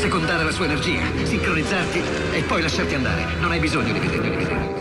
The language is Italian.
assecondare la sua energia, sincronizzarti e poi lasciarti andare. Non hai bisogno di catene.